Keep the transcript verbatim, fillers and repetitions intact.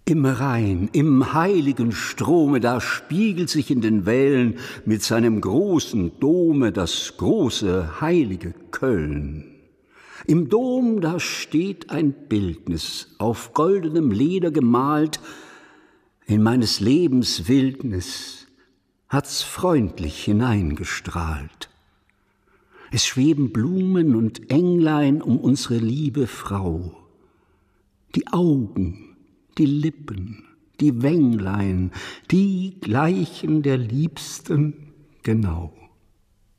Im Rhein, im heiligen Strome, da spiegelt sich in den Wellen mit seinem großen Dome das große heilige Köln. Im Dom, da steht ein Bildnis, auf goldenem Leder gemalt, in meines Lebens Wildnis hat's freundlich hineingestrahlt. Es schweben Blumen und Englein um unsere liebe Frau. Die Augen, die Lippen, die Wänglein, die gleichen der Liebsten genau.